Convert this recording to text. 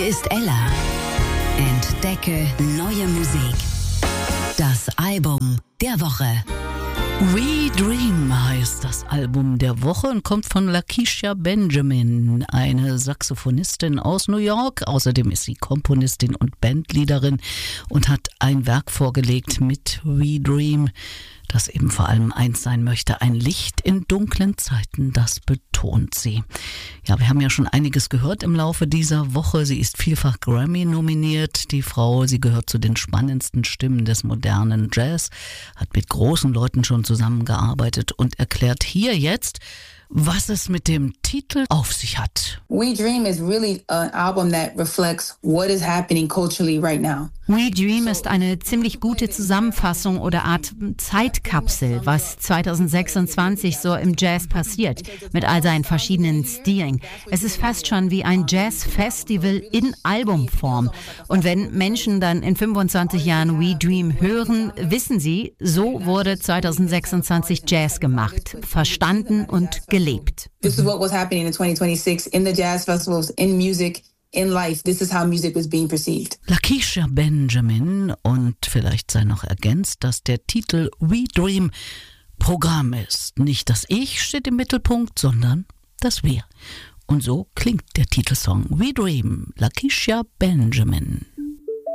ist Ella. Entdecke neue Musik. Das Album der Woche. We Dream heißt das Album der Woche und kommt von Lakeisha Benjamin, eine Saxophonistin aus New York. Außerdem ist sie Komponistin und Bandleaderin und hat ein Werk vorgelegt mit We Dream, das eben vor allem eins sein möchte: ein Licht in dunklen Zeiten, das betont sie. Ja, wir haben ja schon einiges gehört im Laufe dieser Woche. Sie ist vielfach Grammy nominiert, die Frau. Sie gehört zu den spannendsten Stimmen des modernen Jazz, hat mit großen Leuten schon zusammengearbeitet und erklärt hier jetzt, was es mit dem Titel auf sich hat. We Dream is really an album that reflects what is happening culturally right now. We Dream ist eine ziemlich gute Zusammenfassung oder Art Zeitkapsel, was 2026 so im Jazz passiert, mit all seinen verschiedenen Stilen. Es ist fast schon wie ein Jazz-Festival in Albumform. Und wenn Menschen dann in 25 Jahren We Dream hören, wissen sie, so wurde 2026 Jazz gemacht, verstanden und gelebt. This is what was happening in 2026 in the jazz festivals, in music, in life. This is how music was being perceived. Lakeisha Benjamin, und vielleicht sei noch ergänzt, dass der Titel We Dream Programm ist. Nicht das Ich steht im Mittelpunkt, sondern das Wir. Und so klingt der Titelsong We Dream, Lakeisha Benjamin.